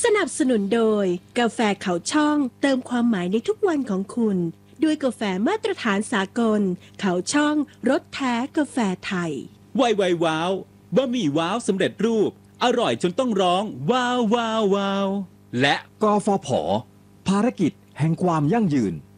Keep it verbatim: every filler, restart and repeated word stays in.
สนับสนุนโดยกาแฟเขาช่องเติมความหมายในทุกวันของคุณด้วยกาแฟมาตรฐานสากลเขาช่องรสแท้กาแฟไทยไวไวว้าวบะหมี่ว้าวสำเร็จรูปอร่อยจนต้องร้องว้าวว้าวว้าวและกฟผ.ภารกิจแห่งความยั่งยืน